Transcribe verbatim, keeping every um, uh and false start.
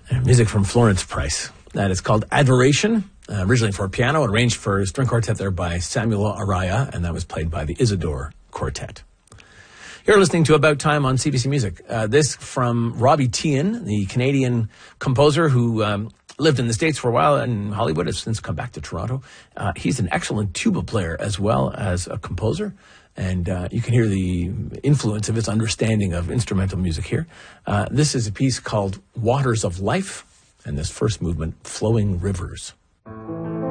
Music from Florence Price. That is called Adoration, uh, originally for piano, arranged for string quartet there by Samuel Araya, and that was played by the Isidore Quartet. You're listening to About Time on C B C Music. Uh, this from Robbie Tian, the Canadian composer who um, lived in the States for a while and Hollywood, has since come back to Toronto. Uh, he's an excellent tuba player as well as a composer. And uh, you can hear the influence of his understanding of instrumental music here. Uh, this is a piece called Waters of Life, and this first movement, Flowing Rivers.